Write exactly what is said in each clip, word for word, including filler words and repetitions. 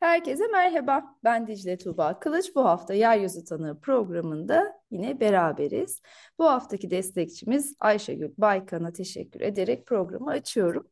Herkese merhaba. Ben Dicle Tuğba Kılıç. Bu hafta Yeryüzü Tanığı programında yine beraberiz. Bu haftaki destekçimiz Ayşegül Baykan'a teşekkür ederek programı açıyorum.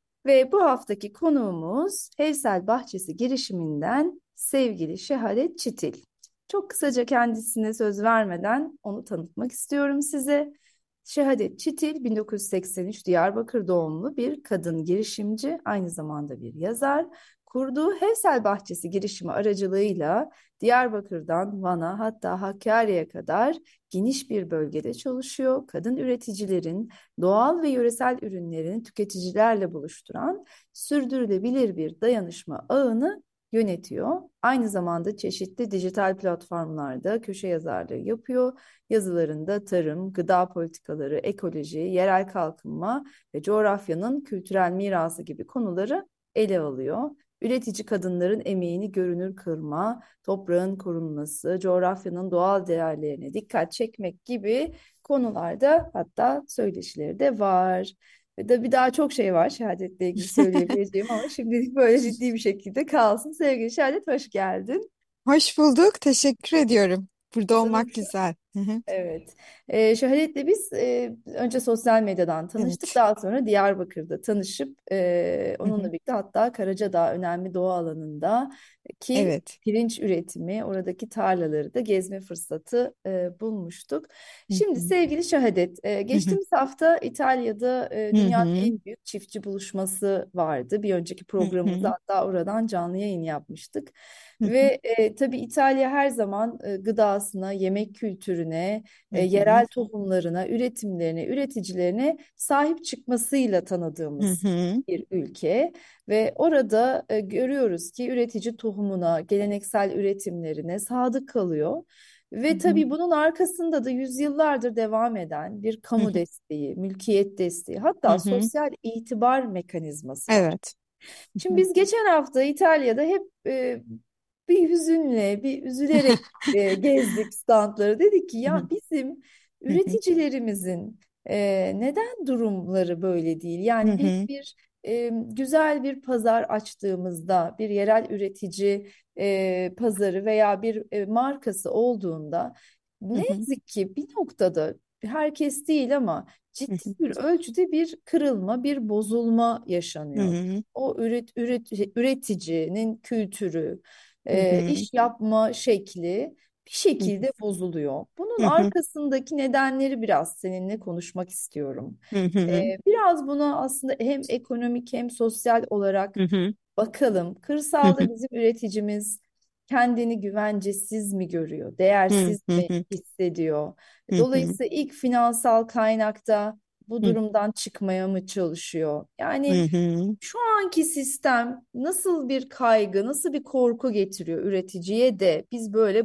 Ve bu haftaki konuğumuz Hevsel Bahçesi girişiminden sevgili Şehadet Çitil. Çok kısaca kendisine söz vermeden onu tanıtmak istiyorum size. Şehadet Çitil bin dokuz yüz seksen üç Diyarbakır doğumlu bir kadın girişimci, aynı zamanda bir yazar. Kurduğu Hevsel Bahçesi girişimi aracılığıyla Diyarbakır'dan Van'a, hatta Hakkari'ye kadar geniş bir bölgede çalışıyor. Kadın üreticilerin doğal ve yöresel ürünlerini tüketicilerle buluşturan sürdürülebilir bir dayanışma ağını yönetiyor. Aynı zamanda çeşitli dijital platformlarda köşe yazarlığı yapıyor. Yazılarında tarım, gıda politikaları, ekoloji, yerel kalkınma ve coğrafyanın kültürel mirası gibi konuları ele alıyor. Üretici kadınların emeğini görünür kılma, toprağın korunması, coğrafyanın doğal değerlerine dikkat çekmek gibi konularda hatta söyleşileri de var. Ve de bir daha çok şey var şehadetle ilgili söyleyebileceğim ama şimdilik böyle ciddi bir şekilde kalsın. Sevgili Şehadet, hoş geldin. Hoş bulduk. Teşekkür ediyorum. Burada olmak Sanırım güzel. Hı hı. Evet. Ee, Şöhret'le biz e, önce sosyal medyadan tanıştık. Evet. Daha sonra Diyarbakır'da tanışıp e, Hı onunla hı. birlikte hatta Karacadağ önemli doğa alanında ki Evet. pirinç üretimi, oradaki tarlaları da gezme fırsatı e, bulmuştuk. Hı Şimdi hı. sevgili Şehadet, e, Hı hı. geçtiğimiz hafta İtalya'da e, Hı dünyanın hı. en büyük çiftçi buluşması vardı. Bir önceki Hı programımızda hı. hatta oradan canlı yayın yapmıştık. Hı hı. Ve e, tabii İtalya her zaman e, gıdasına, yemek kültürüne, Hı e, hı. yerel tohumlarına, üretimlerine, üreticilerine sahip çıkmasıyla Hı tanıdığımız hı. bir ülke. Ve orada e, görüyoruz ki üretici tohumuna, geleneksel üretimlerine sadık kalıyor. Hı Ve hı. tabii bunun arkasında da yüzyıllardır devam eden bir Hı kamu hı. desteği, mülkiyet desteği, hatta Hı hı. sosyal itibar mekanizması var. Evet. Hı Şimdi hı. biz geçen hafta İtalya'da hep e, bir hüzünle, bir üzülerek e, gezdik standları. Dedik ki Hı ya hı. bizim Hı hı. üreticilerimizin e, neden durumları böyle değil? Hı Yani biz hı. bir e, güzel bir pazar açtığımızda, bir yerel üretici e, pazarı veya bir e, markası olduğunda Hı ne hı. yazık ki bir noktada herkes değil ama Hı ciddi hı. bir ölçüde bir kırılma, bir bozulma Hı yaşanıyor. hı. O üret, üret, üreticinin kültürü, Hı e, hı. iş yapma şekli bir Hı hı. şekilde bozuluyor. Bunun Hı hı. arkasındaki nedenleri biraz seninle konuşmak istiyorum. Hı hı. E, biraz buna aslında hem ekonomik hem sosyal olarak Hı hı. bakalım. Hı Kırsalda hı. bizim üreticimiz kendini güvencesiz mi görüyor, Hı değersiz mi hı. hissediyor? Hı hı. Dolayısıyla ilk finansal kaynakta bu Hı durumdan çıkmaya mı çalışıyor? Yani hı. şu anki sistem nasıl bir kaygı, nasıl bir korku getiriyor üreticiye de biz böyle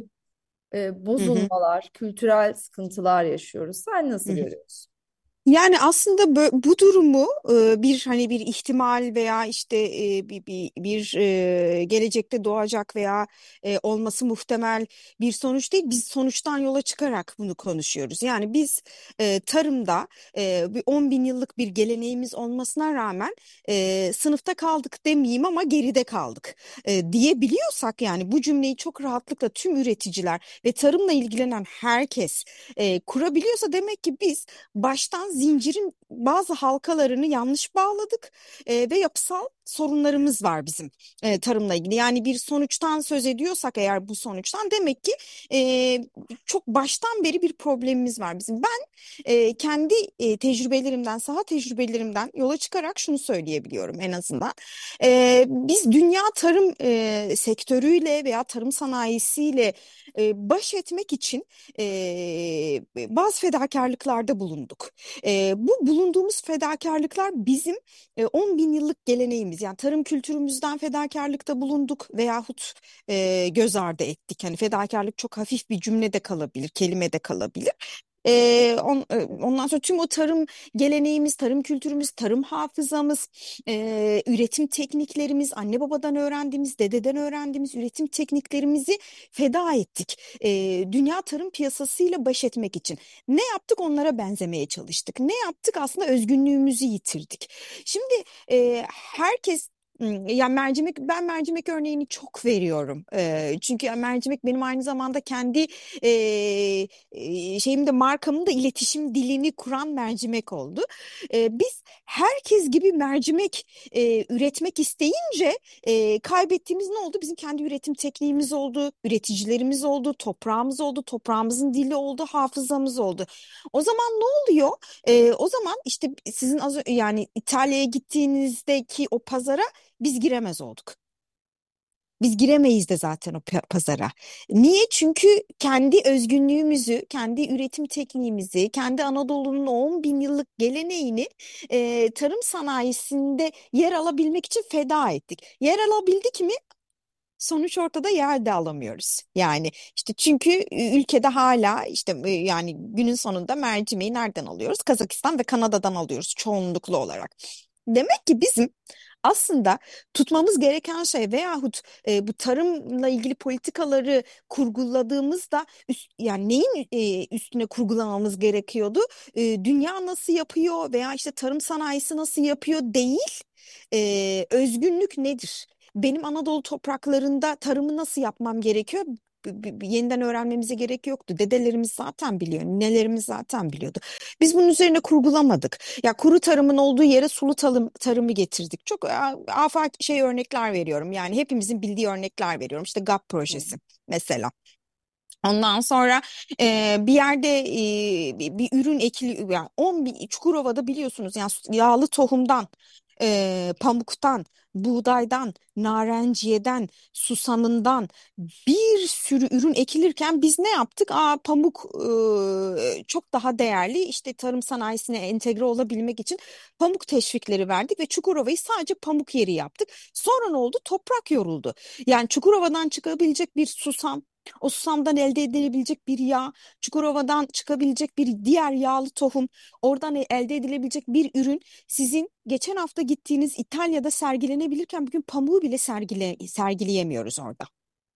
e, Hı hı. bozulmalar, kültürel sıkıntılar yaşıyoruz. Sen Hı nasıl hı. görüyorsun? Yani aslında bö- bu durumu e, bir hani bir ihtimal veya işte e, bir bir, bir e, gelecekte doğacak veya e, olması muhtemel bir sonuç değil. Biz sonuçtan yola çıkarak bunu konuşuyoruz. Yani biz e, tarımda e, bir on bin yıllık bir geleneğimiz olmasına rağmen e, sınıfta kaldık demeyeyim ama geride kaldık e, diyebiliyorsak yani bu cümleyi çok rahatlıkla tüm üreticiler ve tarımla ilgilenen herkes e, kurabiliyorsa demek ki biz baştan zincirin bazı halkalarını yanlış bağladık e, ve yapısal sorunlarımız var bizim e, tarımla ilgili. Yani bir sonuçtan söz ediyorsak eğer bu sonuçtan demek ki e, çok baştan beri bir problemimiz var bizim. Ben e, kendi e, tecrübelerimden, saha tecrübelerimden yola çıkarak şunu söyleyebiliyorum en azından. E, biz dünya tarım e, sektörüyle veya tarım sanayisiyle e, baş etmek için e, bazı fedakarlıklarda bulunduk. E, bu bulunduğumuz fedakarlıklar bizim e, on bin yıllık geleneğimiz. Yani tarım kültürümüzden fedakarlıkta bulunduk veyahut e, göz ardı ettik. Hani fedakarlık çok hafif bir cümle de kalabilir, kelime de kalabilir. E, on- e, ondan sonra tüm o tarım geleneğimiz, tarım kültürümüz, tarım hafızamız, e, üretim tekniklerimiz, anne babadan öğrendiğimiz, dededen öğrendiğimiz üretim tekniklerimizi feda ettik. E, dünya tarım piyasasıyla baş etmek için. Ne yaptık? Onlara benzemeye çalıştık. Ne yaptık? Aslında özgünlüğümüzü yitirdik. Şimdi e, herkes Hmm, Ya mercimek, ben mercimek örneğini çok veriyorum. Eee, çünkü ya mercimek benim aynı zamanda kendi eee eee, şeyimde, markamın da iletişim dilini kuran mercimek oldu. Eee, biz herkes gibi mercimek eee, üretmek isteyince eee, kaybettiğimiz ne oldu? Bizim kendi üretim tekniğimiz oldu, üreticilerimiz oldu, toprağımız oldu, toprağımızın dili oldu, hafızamız oldu. O zaman ne oluyor? Eee, o zaman işte sizin az ö- yani İtalya'ya gittiğinizdeki o pazara biz giremez olduk. Biz giremeyiz de zaten o pa- pazara. Niye? Çünkü kendi özgünlüğümüzü, kendi üretim tekniğimizi, kendi Anadolu'nun o on bin yıllık geleneğini e, tarım sanayisinde yer alabilmek için feda ettik. Yer alabildik mi? Sonuç ortada, yer de alamıyoruz. Yani işte çünkü ülkede hala işte e, yani günün sonunda mercimeği nereden alıyoruz? Kazakistan ve Kanada'dan alıyoruz çoğunluklu olarak. Demek ki bizim aslında tutmamız gereken şey, veyahut e, bu tarımla ilgili politikaları kurguladığımızda üst, yani neyin e, üstüne kurgulamamız gerekiyordu? E, dünya nasıl yapıyor veya işte tarım sanayisi nasıl yapıyor değil. E, özgünlük nedir? Benim Anadolu topraklarında tarımı nasıl yapmam gerekiyor? B- b- b- Yeniden öğrenmemize gerek yoktu. Dedelerimiz zaten biliyor, nelerimiz zaten biliyordu. Biz bunun üzerine kurgulamadık. Ya kuru tarımın olduğu yere sulu tarım, tarımı getirdik. Çok a- afaki şey örnekler veriyorum. Yani hepimizin bildiği örnekler veriyorum. İşte GAP projesi mesela. Ondan sonra e, bir yerde e, bir, bir ürün ekili, yani on bin Çukurova'da biliyorsunuz, yani yağlı tohumdan, e, pamuktan, buğdaydan, narenciyeden, susamından bir sürü ürün ekilirken biz ne yaptık? Aa, pamuk e, çok daha değerli. İşte tarım sanayisine entegre olabilmek için pamuk teşvikleri verdik ve Çukurova'yı sadece pamuk yeri yaptık. Sonra ne oldu? Toprak yoruldu. Yani Çukurova'dan çıkabilecek bir susam, o susamdan elde edilebilecek bir yağ, Çukurova'dan çıkabilecek bir diğer yağlı tohum, oradan elde edilebilecek bir ürün sizin geçen hafta gittiğiniz İtalya'da sergilenebilirken bugün pamuğu bile sergile, sergileyemiyoruz orada.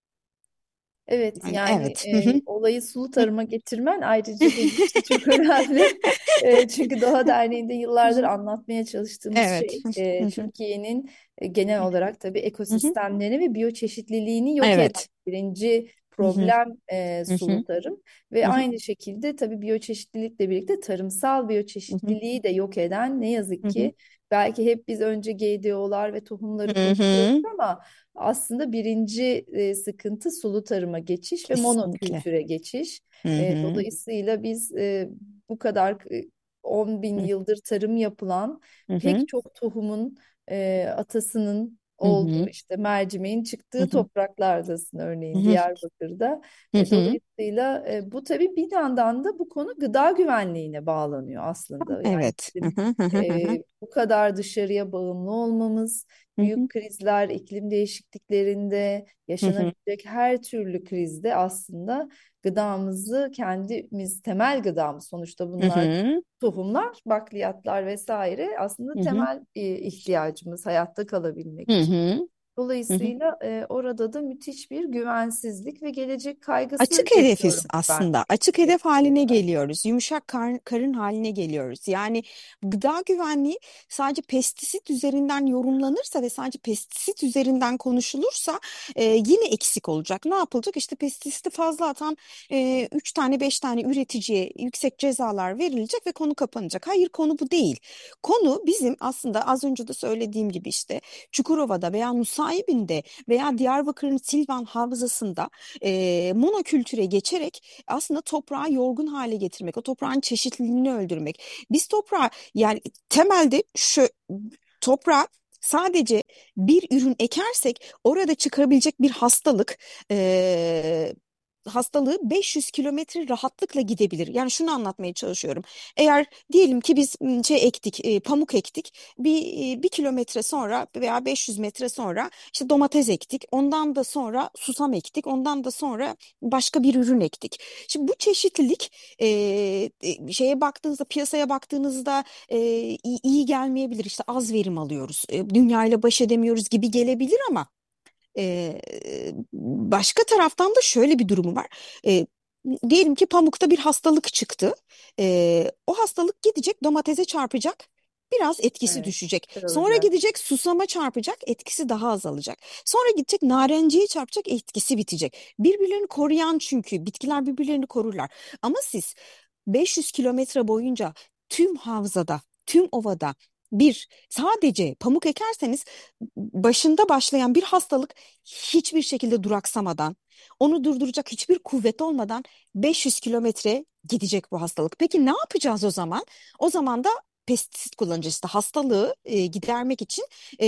Evet, Yani yani evet. Hı e, hı. olayı sulu tarıma getirmen ayrıca benim için çok önemli. E, çünkü Doğa Derneği'nde yıllardır anlatmaya çalıştığımız Evet. şey e, Hı hı. Türkiye'nin e, genel olarak tabii Hı hı. ekosistemlerini ve biyoçeşitliliğini yok eden Evet. birinci Hı hı. problem e, Hı hı. sulu tarım ve Hı hı. aynı şekilde tabii biyoçeşitlilikle birlikte tarımsal Hı hı. biyoçeşitliliği de yok eden, ne yazık Hı hı. ki, belki hep biz önce G D O'lar ve tohumları Hı konuşuyoruz hı. ama aslında birinci e, sıkıntı sulu tarıma geçiş ve Kesinlikle. monokültüre geçiş. Hı E, hı. dolayısıyla biz e, bu kadar e, on bin Hı yıldır tarım yapılan hı. pek çok tohumun e, atasının Hı olduğu, hı. işte mercimeğin Hı çıktığı hı. topraklardasın Hı örneğin hı. Diyarbakır'da. Hı E, hı. dolayısıyla e, bu tabii bir yandan da bu konu gıda güvenliğine bağlanıyor aslında. Yani Evet. Hı bizim hı. Hı hı. Hı hı. e, bu kadar dışarıya bağımlı olmamız, Hı hı. büyük krizler, iklim değişikliklerinde, Hı hı. yaşanabilecek her türlü krizde aslında gıdamızı kendimiz, temel gıdamız, sonuçta Hı bunlar hı. tohumlar, bakliyatlar vesaire, aslında Hı hı. temel e, ihtiyacımız hayatta kalabilmek Hı için. hı. Hı hı. Dolayısıyla e, orada da müthiş bir güvensizlik ve gelecek kaygısı Açık hedefiz yaşıyorum ben aslında. Açık hedef kişisel haline olarak. geliyoruz. Yumuşak kar- karın haline geliyoruz. Yani gıda güvenliği sadece pestisit üzerinden yorumlanırsa ve sadece pestisit üzerinden konuşulursa e, yine eksik olacak. Ne yapılacak? İşte pestisiti fazla atan e, üç tane beş tane üreticiye yüksek cezalar verilecek ve konu kapanacak. Hayır, konu bu değil. Konu bizim aslında az önce de söylediğim gibi işte Çukurova'da veya Nusaybin'de veya Diyarbakır'ın Silvan Havzası'nda e, monokültüre geçerek aslında toprağı yorgun hale getirmek, o toprağın çeşitliliğini öldürmek. Biz toprağı, yani temelde şu toprağa sadece bir ürün ekersek orada çıkabilecek bir hastalık e, hastalığı beş yüz kilometre rahatlıkla gidebilir. Yani şunu anlatmaya çalışıyorum. Eğer diyelim ki biz m, şey ektik, e, pamuk ektik. Bir, e, bir kilometre sonra veya beş yüz metre sonra işte domates ektik. Ondan da sonra susam ektik. Ondan da sonra başka bir ürün ektik. Şimdi bu çeşitlilik e, e, şeye baktığınızda, piyasaya baktığınızda e, iyi, iyi gelmeyebilir. İşte az verim alıyoruz. E, dünya ile baş edemiyoruz gibi gelebilir ama e, başka taraftan da şöyle bir durumu var. E, Diyelim ki pamukta bir hastalık çıktı. E, o hastalık gidecek, domatese çarpacak. Biraz etkisi Evet, düşecek. Sonra kırılacak. gidecek susama çarpacak, etkisi daha azalacak. Sonra gidecek narenciye çarpacak, etkisi bitecek. Birbirlerini koruyan, çünkü bitkiler birbirlerini korurlar. Ama siz beş yüz kilometre boyunca tüm havzada, tüm ovada bir sadece pamuk ekerseniz, başında başlayan bir hastalık hiçbir şekilde duraksamadan, onu durduracak hiçbir kuvvet olmadan beş yüz kilometre gidecek bu hastalık. Peki ne yapacağız o zaman? O zaman da pestisit kullanacağız. İşte hastalığı e, gidermek için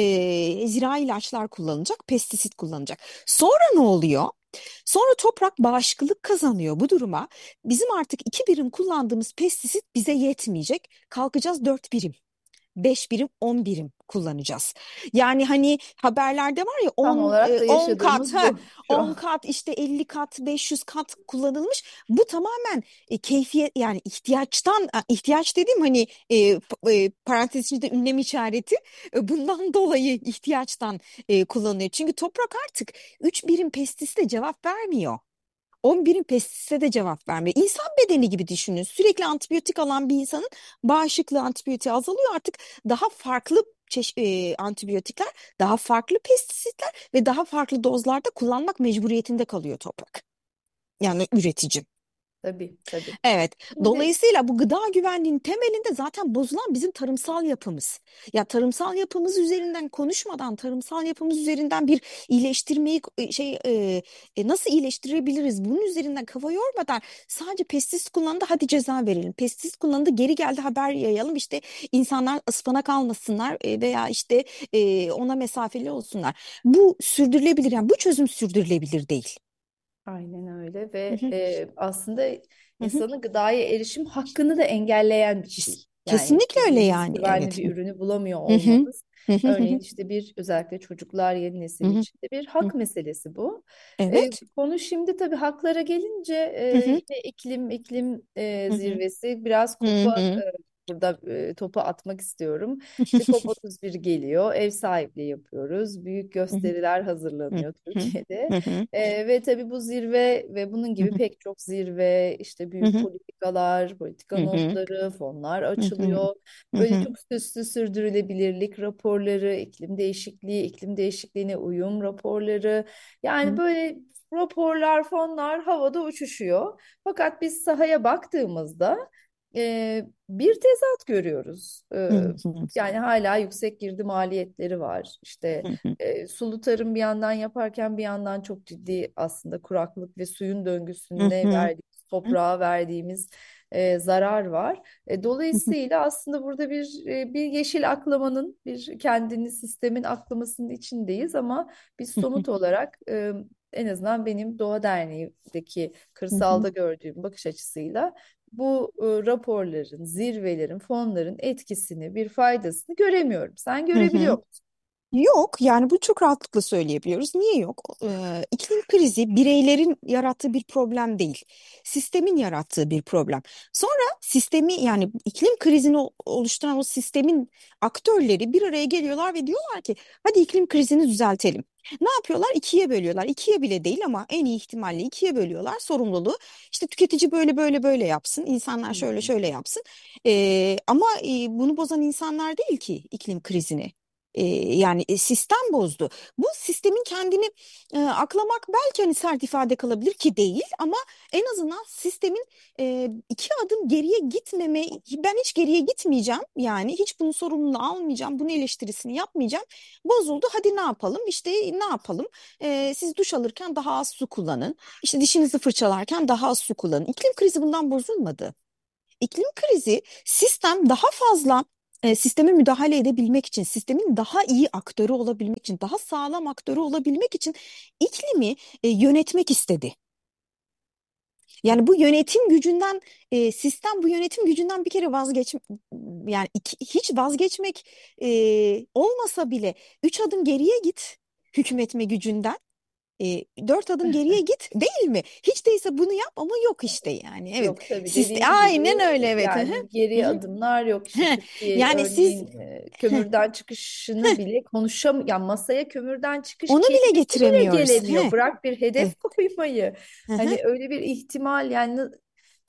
e, zirai ilaçlar kullanılacak, pestisit kullanılacak. Sonra ne oluyor? Sonra toprak bağışıklık kazanıyor bu duruma. Bizim artık iki birim kullandığımız pestisit bize yetmeyecek. Kalkacağız dört birim, beş birim, on birim kullanacağız. Yani hani haberlerde var ya, Tam on olarak e, da on kat, yaşadığımız ha, bu şu on an. kat, işte elli kat, beş yüz kat kullanılmış. Bu tamamen e, keyfiyet, yani ihtiyaçtan, a, ihtiyaç dediğim hani e, p- e, parantez içinde ünlem işareti, e, bundan dolayı ihtiyaçtan e, kullanılıyor. Çünkü toprak artık üç birim pestisite cevap vermiyor. on birin pestisite de cevap vermiyor. İnsan bedeni gibi düşünün. Sürekli antibiyotik alan bir insanın bağışıklığı antibiyotiğe azalıyor. Artık daha farklı çeşit e, antibiyotikler, daha farklı pestisitler ve daha farklı dozlarda kullanmak mecburiyetinde kalıyor toprak. Yani üretici. Tabii, tabii. Evet. Şimdi Dolayısıyla bu gıda güvenliğinin temelinde zaten bozulan bizim tarımsal yapımız. Ya tarımsal yapımız üzerinden konuşmadan, tarımsal yapımız üzerinden bir iyileştirmeyi e, şey e, e, nasıl iyileştirebiliriz? Bunun üzerinden kafa yormadan sadece pestisit kullandı, hadi ceza verelim. Pestisit kullandı, geri geldi, haber yayalım. İşte insanlar ıspanak almasınlar e, veya işte e, ona mesafeli olsunlar. Bu sürdürülebilir, yani bu çözüm sürdürülebilir değil. aynen öyle Hı ve hı, e, aslında hı hı. insanın gıdaya erişim hakkını da engelleyen bir Kes- şey. Yani Kesinlikle öyle istediğimiz yani. güvenli Evet. bir ürünü bulamıyor Hı hı. olmamız. Hı hı hı Örneğin hı. işte bir özellikle çocuklar yeni Hı nesil hı için de bir hı. hak meselesi bu. E, Evet. konu şimdi tabii haklara gelince e, Hı hı yine iklim iklim e, hı hı zirvesi biraz hı kupa hı. e, burada e, topu atmak istiyorum. İşte COP otuz bir geliyor, ev sahipliği yapıyoruz, büyük Hı hı gösteriler hı hazırlanıyor hı Türkiye'de. hı hı Ee, ve tabii bu zirve ve bunun hı gibi pek çok zirve, işte hı büyük hı politikalar, politika hı hı notları, fonlar hı hı açılıyor. hı Böyle hı çok süslü sürdürülebilirlik raporları, iklim değişikliği, iklim değişikliğine uyum raporları. Yani böyle raporlar, fonlar havada uçuşuyor. Fakat biz sahaya baktığımızda e, bir tezat görüyoruz. E, hı hı yani hala yüksek girdi maliyetleri var. İşte hı hı e, sulu tarım bir yandan yaparken bir yandan çok ciddi aslında kuraklık ve suyun hı döngüsüne hı verdiğimiz, toprağa verdiğimiz e, zarar var. E, dolayısıyla aslında burada bir e, bir yeşil aklamanın, bir kendini sistemin aklamasının içindeyiz ama biz somut olarak e, en azından benim Doğa Derneği'ndeki hı hı. kırsalda gördüğüm bakış açısıyla bu e, raporların, zirvelerin, fonların etkisini, bir faydasını göremiyorum. Sen Hı görebiliyor hı. musun? Yok, yani bu çok rahatlıkla söyleyebiliyoruz. Niye yok? Ee, iklim krizi bireylerin yarattığı bir problem değil. Sistemin yarattığı bir problem. Sonra sistemi, yani iklim krizini o- oluşturan o sistemin aktörleri bir araya geliyorlar ve diyorlar ki hadi iklim krizini düzeltelim. Ne yapıyorlar? İkiye bölüyorlar. İkiye bile değil ama en iyi ihtimalle ikiye bölüyorlar sorumluluğu. İşte tüketici böyle böyle böyle yapsın, insanlar Hı şöyle hı. şöyle yapsın. Ee, ama e, bunu bozan insanlar değil ki iklim krizini. E, yani e, sistem bozdu. Bu sistemin kendini e, aklamak belki hani sert ifade kalabilir ki değil, ama en azından sistemin e, iki adım geriye gitmeme, ben hiç geriye gitmeyeceğim, yani hiç bunun sorumluluğunu almayacağım, bunun eleştirisini yapmayacağım. Bozuldu, hadi ne yapalım, işte ne yapalım. E, siz duş alırken daha az su kullanın, işte dişinizi fırçalarken daha az su kullanın. İklim krizi bundan bozulmadı. İklim krizi, sistem daha fazla e, sisteme müdahale edebilmek için, sistemin daha iyi aktörü olabilmek için, daha sağlam aktörü olabilmek için iklimi e, yönetmek istedi. Yani bu yönetim gücünden, e, sistem bu yönetim gücünden bir kere vazgeç, yani iki- hiç vazgeçmek e, olmasa bile üç adım geriye git hükmetme gücünden. E, dört adım geriye git değil mi? Hiç değilse bunu yap, ama yok işte, yani evet. Yok tabii Siste dediğin gibi aynen öyle, evet. Hı hı. yani Hı geri hı. adımlar yok işte Heh, Türkiye yani siz örneğin e, kömürden çıkışını bile konuşam yani masaya kömürden çıkış onu bile kelimesi bile getiremiyoruz. gelemiyor. He, Bırak bir evet. hedef koymayı. Hı hı. Hani öyle bir ihtimal yani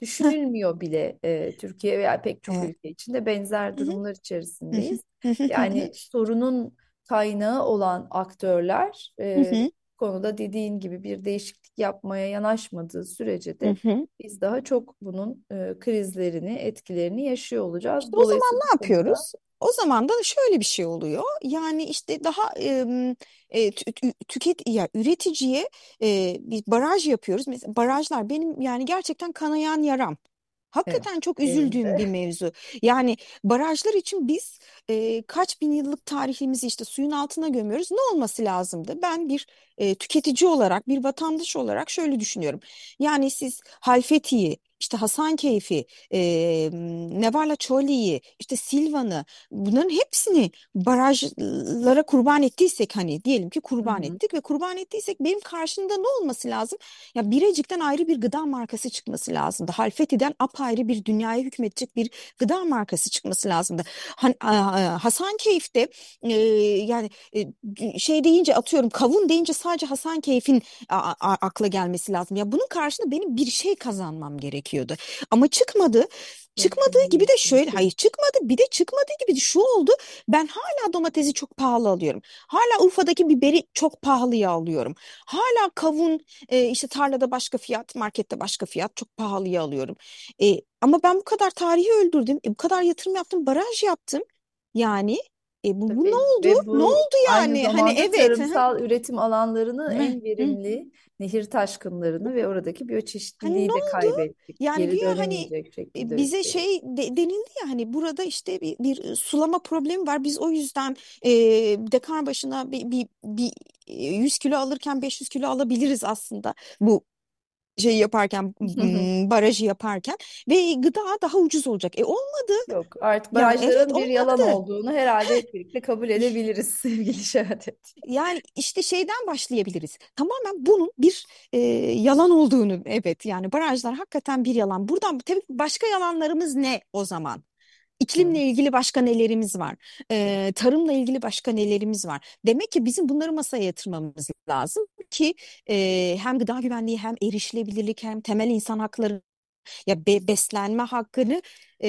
düşünülmüyor bile. E, Türkiye veya pek çok Evet. ülke içinde benzer Hı hı, durumlar hı hı, içerisindeyiz. hı hı, hı hı, Yani sorunun kaynağı olan aktörler hı e, hı, bu konuda dediğin gibi bir değişiklik yapmaya yanaşmadığı sürece hı de hı. biz daha çok bunun e, krizlerini, etkilerini yaşıyor olacağız. İşte o zaman Dolayısıyla ne bu konuda yapıyoruz? O zaman da şöyle bir şey oluyor. Yani işte daha em, e, tü- tü- tüket ya üreticiye e, bir baraj yapıyoruz. Mesela barajlar benim yani gerçekten kanayan yaram. evet, Hakikaten çok benim üzüldüğüm bir de. mevzu. Yani barajlar için biz e, kaç bin yıllık tarihimizi işte suyun altına gömüyoruz. Ne olması lazımdı? Ben bir e, tüketici olarak, bir vatandaş olarak şöyle düşünüyorum. Yani siz Halfeti'yi, işte Hasankeyf'i, e, Nevala Çoli'yi, işte Silvan'ı bunların hepsini barajlara kurban ettiysek hani diyelim ki Hı kurban hı. ettik ve kurban ettiysek benim karşımda ne olması lazım? Ya Birecik'ten ayrı bir gıda markası çıkması lazımdı. Halfeti'den apayrı bir dünyaya hükmedecek bir gıda markası çıkması lazımdı. Han, a- a- Hasankeyf'te e, yani e, şey deyince atıyorum kavun deyince sadece Hasankeyf'in a- a- akla gelmesi lazım. Ya bunun karşında benim bir şey kazanmam gerekiyordu. Ama çıkmadı. Çıkmadığı Mümkün gibi değil de şöyle, çünkü. hayır çıkmadı, bir de çıkmadığı gibi de şu oldu. Ben hala domatesi çok pahalı alıyorum. Hala Urfa'daki biberi çok pahalıya alıyorum. Hala kavun e, işte tarlada başka fiyat, markette başka fiyat, çok pahalıya alıyorum. E, ama ben bu kadar tarihi öldürdüm. E, bu kadar yatırım yaptım, baraj yaptım. Yani e, bu, bu ne Tabii oldu? ve Ne bu oldu aynı yani? Hani zamanda evet. Hı hı, tarımsal üretim alanlarını hı en hı. verimli nehir taşkınlarını ve oradaki Hani ne biyoçeşitliliği de oldu? kaybettik. Yani Geri güya hani dönemeyecek şekilde e, bize ülke. şey de- denildi ya hani burada işte bir, bir sulama problemi var. Biz o yüzden e, dekar başına bir, bir, bir e, yüz kilo alırken beş yüz kilo alabiliriz aslında. Bu şey yaparken m, barajı yaparken ve gıda daha ucuz olacak. E olmadı. Yok, artık Ya evet barajların bir yalan olmadı. olduğunu herhalde hep birlikte kabul edebiliriz sevgili Şehadet. Yani işte şeyden başlayabiliriz. Tamamen bunun bir e, yalan olduğunu, evet yani barajlar hakikaten bir yalan. Buradan tabii başka yalanlarımız ne o zaman? İklimle Hı. ilgili başka nelerimiz var? Ee, tarımla ilgili başka nelerimiz var? Demek ki bizim bunları masaya yatırmamız lazım ki e, hem gıda güvenliği hem erişilebilirlik hem temel insan hakları ya be- beslenme hakkını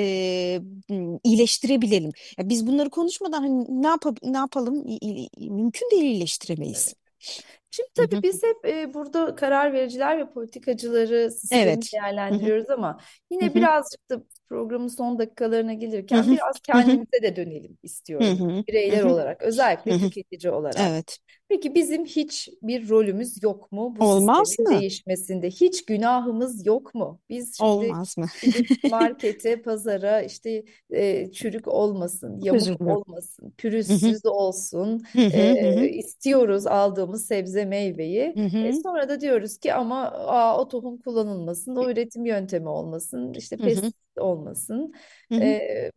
e, m, iyileştirebilelim. Ya biz bunları konuşmadan hani ne yapab ne yapalım? İ- i- mümkün değil iyileştiremeyiz. Şimdi Hı tabii hı. biz hep e, burada karar vericiler ve politikacıları, sistemi Evet. Hı hı. değerlendiriyoruz ama Hı yine hı. birazcık da programın son dakikalarına Hı gelirken hı. biraz Hı hı. kendimize de dönelim Hı istiyorum. hı. Hı Bireyler hı. olarak, Hı özellikle hı. tüketici olarak. Evet. Peki bizim hiç bir rolümüz yok mu bu Olmaz sistemin mı? değişmesinde? Hiç günahımız yok mu? Biz şimdi Olmaz mı? gidip markete, pazara işte e, çürük olmasın, Çok özür yamuk dilerim. olmasın, Hı hı. pürüzsüz olsun Hı hı. Hı e, hı. istiyoruz aldığımız sebze meyveyi. Hı E, hı. sonra da diyoruz ki ama aa, o tohum kullanılmasın, o üretim yöntemi olmasın, işte Hı hı. pestisit olmasın. Hı hı. E,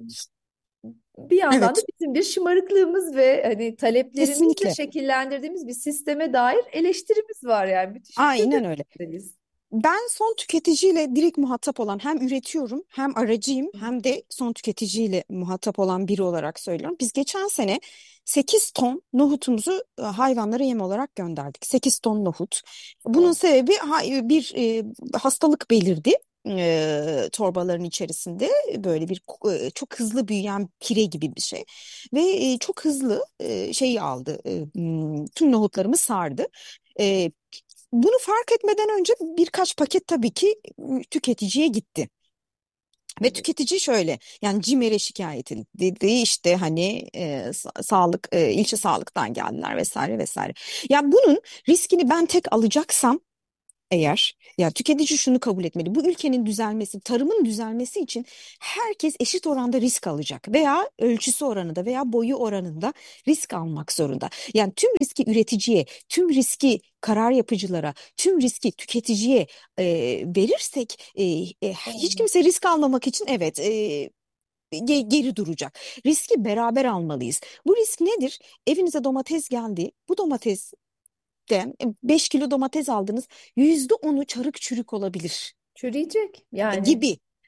Bir yandan da Evet. bizim bir şımarıklığımız ve hani taleplerimizle Kesinlikle. şekillendirdiğimiz bir sisteme dair eleştirimiz var, yani müthiş bir Aynen öyle. çözümdeyiz. Ben son tüketiciyle direkt muhatap olan hem üretiyorum hem aracıyım hem de son tüketiciyle muhatap olan biri olarak söylüyorum. Biz geçen sene sekiz ton nohutumuzu e, hayvanlara yem olarak gönderdik. sekiz ton nohut. Bunun O sebebi ha- bir e, hastalık belirdi. E, torbaların içerisinde böyle bir e, çok hızlı büyüyen pire gibi bir şey ve e, çok hızlı e, şeyi aldı, e, m, tüm nohutlarımı sardı. E, Bunu fark etmeden önce birkaç paket tabii ki ıı, tüketiciye gitti. Ve tabii. tüketici şöyle yani CİMER'e şikayet edildi işte hani e, sa- sağlık e, ilçe sağlıktan geldiler vesaire vesaire. Ya bunun riskini ben tek alacaksam eğer ya tüketici şunu kabul etmeli. Bu ülkenin düzelmesi, tarımın düzelmesi için herkes eşit oranda risk alacak veya ölçüsü oranında veya boyu oranında risk almak zorunda. Yani tüm riski üreticiye, tüm riski karar yapıcılara, tüm riski tüketiciye e, verirsek e, e, hiç Olmaz. kimse risk almamak için evet e, ge- geri duracak. Riski beraber almalıyız. Bu risk nedir? Evinize domates geldi. Bu domates de beş kilo domates aldınız. Yüzde onu çarık çürük olabilir Çürüyecek e, yani. gibi.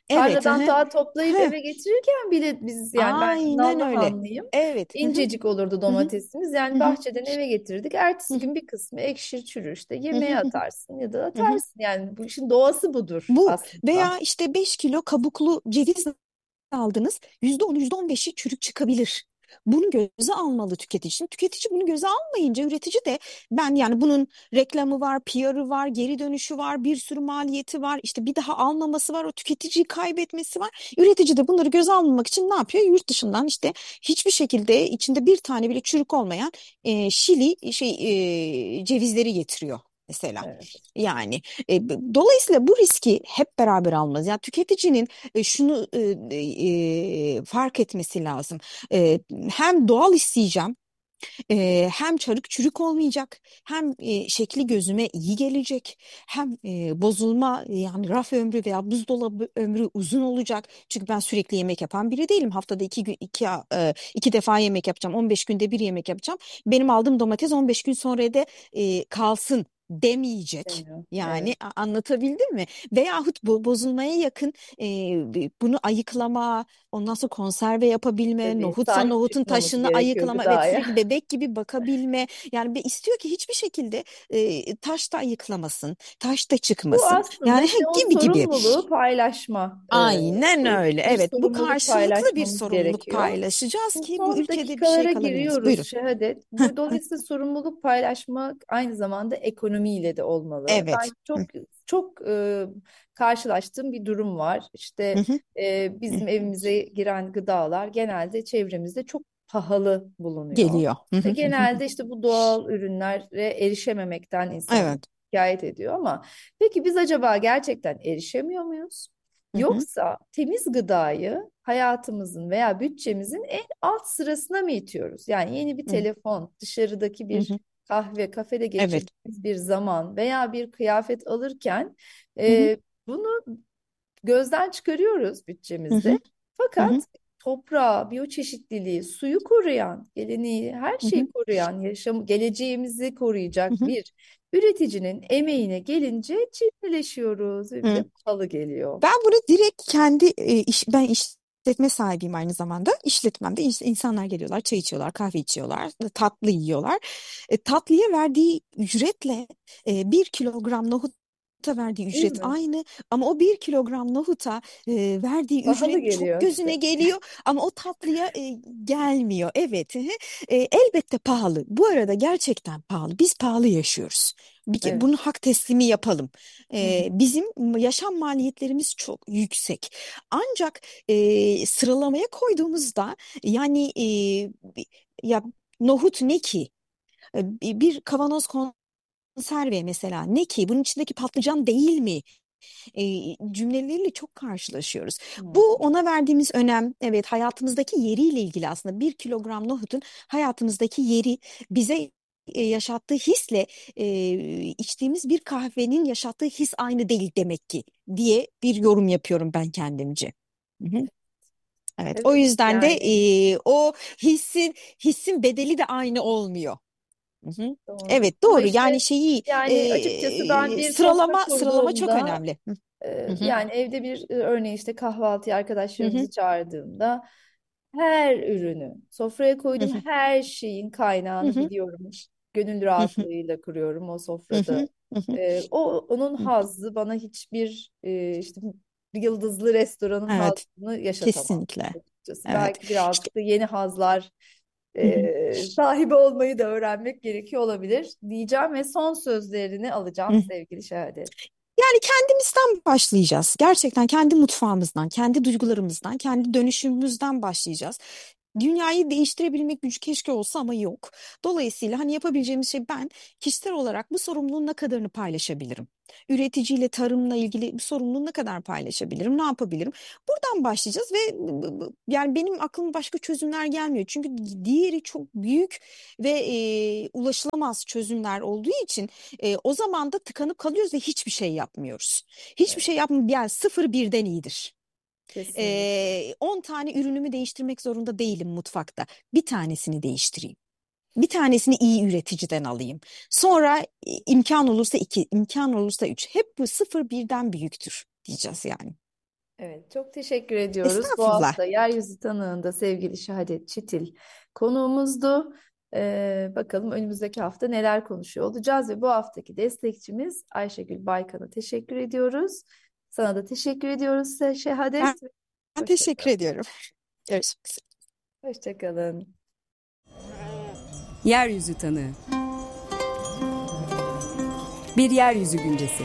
Evet. Hı tarladan hı. daha toplayıp Hı. eve getirirken bile biz, yani ben Aynen öyle. Nallıhanlıyım. Evet. Hı hı. İncecik olurdu Hı hı. domatesimiz. Hı Yani hı. bahçeden eve getirdik. Hı Ertesi hı. gün bir kısmı ekşir çürür, işte Hı hı. yemeğe atarsın ya da Hı hı. atarsın. Yani bu işin doğası budur Bu aslında. veya işte beş kilo kabuklu ceviz aldınız. yüzde on, yüzde on beşi çürük çıkabilir. Bunu göze almalı tüketici. Şimdi tüketici bunu göze almayınca üretici de, ben yani bunun reklamı var, P R'ı var, geri dönüşü var, bir sürü maliyeti var. İşte bir daha almaması var, o tüketiciyi kaybetmesi var. Üretici de bunları göze almamak için ne yapıyor? Yurt dışından işte hiçbir şekilde içinde bir tane bile çürük olmayan e, Şili şey e, cevizleri getiriyor mesela. Evet. Yani e, b- dolayısıyla bu riski hep beraber almaz. Yani tüketicinin e, şunu e, e, fark etmesi lazım. E, hem doğal isteyeceğim, e, hem çarık çürük olmayacak, hem e, şekli gözüme iyi gelecek, hem e, bozulma, yani raf ömrü veya buzdolabı ömrü uzun olacak. Çünkü ben sürekli yemek yapan biri değilim. Haftada iki gün iki, e, iki defa yemek yapacağım. on beş günde bir yemek yapacağım. Benim aldığım domates on beş gün sonra da e, kalsın demeyecek. Demiyor. Yani Evet. a- anlatabildim mi? Veyahut bu bozulmaya yakın, e, bunu ayıklama, ondan sonra konserve yapabilme, Tabii nohutsa sahip nohutun çıkmamız taşını gerekiyor ayıklama, evet, gıdaya. sürekli bebek gibi bakabilme. Yani be- istiyor ki hiçbir şekilde e, taş da ayıklamasın, taş da Bu çıkmasın. aslında Yani işte o gibi gibi. sorumluluğu paylaşma e, Aynen öyle. bir Evet, bu sorumluluk karşılıklı bir paylaşmamız sorumluluk gerekiyor. paylaşacağız Şimdi ki bu son ülkede bir şey dakikalara kalabilmesi. giriyoruz Buyurun. Şehadet. Bu dolayısıyla sorumluluk paylaşmak aynı zamanda ekonomiyle de olmalı. Ben Evet. Hı çok çok e, karşılaştığım bir durum var. hı İşte hı e, hı. bizim evimize giren gıdalar genelde çevremizde çok pahalı bulunuyor. Geliyor. Hı Ve hı hı hı. genelde işte bu doğal ürünlere erişememekten insanlar Evet. şikayet ediyor ama peki biz acaba gerçekten erişemiyor muyuz? Hı hı Yoksa temiz gıdayı hayatımızın veya bütçemizin en alt sırasına mı itiyoruz? Yani yeni bir hı telefon, dışarıdaki hı bir hı. kahve, kafede Evet. geçirdiğimiz bir zaman veya bir kıyafet alırken Hı hı e, bunu gözden çıkarıyoruz hı bütçemizde. hı hı hı Fakat toprağı, biyoçeşitliliği, suyu koruyan, geleneği, her hı şeyi hı. koruyan, yaşam, geleceğimizi Hı koruyacak hı. bir üreticinin emeğine gelince cimrileşiyoruz ve bize Hı. pahalı geliyor. Ben bunu direkt kendi e, iş, ben işletme sahibiyim aynı zamanda. İşletmemde ins- insanlar geliyorlar, çay içiyorlar, kahve içiyorlar, tatlı yiyorlar. E, tatlıya verdiği ücretle e, bir kilogram nohuta verdiği Değil ücret mi? aynı, ama o bir kilogram nohuta e, verdiği Pahalı ücret çok geliyor gözüne işte. geliyor, ama o tatlıya e, gelmiyor. Evet, hı hı. E, elbette pahalı. Bu arada gerçekten pahalı. Biz pahalı yaşıyoruz. Bir, ke- Evet. bunu hak teslimi yapalım. Hı E, hı. bizim yaşam maliyetlerimiz çok yüksek. Ancak e, sıralamaya koyduğumuzda, yani e, bi- ya nohut ne ki? E, bi- Bir kavanoz konserve mesela ne ki? Bunun içindeki patlıcan değil mi? E, cümleleriyle çok karşılaşıyoruz. Hı. Bu, ona verdiğimiz önem, evet, hayatımızdaki yeriyle ilgili aslında. Bir kilogram nohutun hayatımızdaki yeri bize e, yaşattığı hisle e, içtiğimiz bir kahvenin yaşattığı his aynı değil demek ki, diye bir yorum yapıyorum ben kendimce. Hı hı. Evet, o Evet yüzden de yani e, o hissin hissin bedeli de aynı olmuyor. Hı hı. doğru. Evet, Ama doğru. Yani işte şeyi yani açıkçası ben e, bir sofra sıralama sıralama çok kurduğumda önemli. Hı Ee, hı hı yani evde bir e, örneğin işte kahvaltıya hı hı arkadaşlarımızı çağırdığımda her ürünü sofraya hı koyduğum hı. her şeyin Hı kaynağını hı, biliyorum. Gönül hı hı, rahatlığıyla kuruyorum o hı sofrada. hı, hı hı, Ee, o onun hı. hazzı bana hiçbir e, işte bir yıldızlı restoranın Evet, hazzını yaşatamaz kesinlikle. açıkçası. Evet. Belki İşte, birazcık da yeni hazlar hı hı, e, sahibi olmayı da öğrenmek gerekiyor olabilir diyeceğim ve son sözlerini alacağım hı. sevgili Şehadet. Yani kendimizden başlayacağız. Gerçekten kendi mutfağımızdan, kendi duygularımızdan, kendi dönüşümümüzden başlayacağız. Dünyayı değiştirebilmek gücü keşke olsa, ama yok. Dolayısıyla hani yapabileceğimiz şey, ben kişisel olarak bu sorumluluğun ne kadarını paylaşabilirim? Üreticiyle, tarımla ilgili bu sorumluluğu ne kadar paylaşabilirim? Ne yapabilirim? Buradan başlayacağız ve bu- bu- bu- yani benim aklıma başka çözümler gelmiyor. Çünkü diğeri çok büyük ve e, ulaşılamaz çözümler olduğu için e, o zaman da tıkanıp kalıyoruz ve hiçbir şey yapmıyoruz. Hiçbir Evet, şey yapmıyor. Yani sıfır birden iyidir. kesinlikle. E, on tane ürünümü değiştirmek zorunda değilim mutfakta. Bir tanesini değiştireyim. Bir tanesini iyi üreticiden alayım. Sonra e, imkan olursa iki, imkan olursa üç. Hep bu sıfır birden büyüktür diyeceğiz yani. Evet, çok teşekkür ediyoruz. Bu Estağfurullah. hafta yeryüzü tanığında sevgili Şahadet Çitil konuğumuzdu. Ee, bakalım önümüzdeki hafta neler konuşuyor olacağız ve bu haftaki destekçimiz Ayşegül Baykan'a teşekkür ediyoruz. Sana da teşekkür ediyoruz Şehadet. Ben, ben Hoşça teşekkür kalın. ediyorum. Görüşmek üzere. Hoşça kalın. Yeryüzü tanığı. Bir yeryüzü güncesi.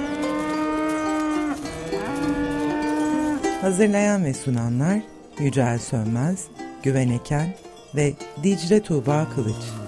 Hazırlayan ve sunanlar Yücel Sönmez, Güven Eken ve Dicle Tuğba Kılıç.